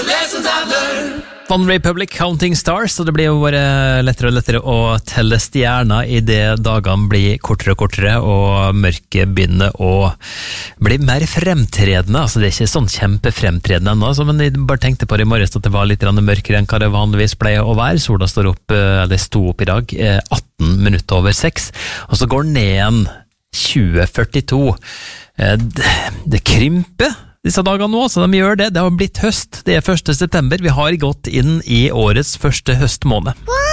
One Republic, Counting Stars, og det blir jo bare lettere og lettere å telle stjerner i det dagene blir kortere og kortere, og mørket begynner å bli mer fremtredende. Altså det er ikke sånn kjempefremtredende ennå, men jeg bare tenkte på det i morges at det var litt mørkere enn hva det vanligvis pleier å være. Sola står opp, eller sto opp i dag, 18 minutter over 6, og så går den ned igjen 20:42. Det krymper disse dagene nå, så de gjør det. Det har blitt høst. Det er 1. september. Vi har gått inn i årets første høstmåned.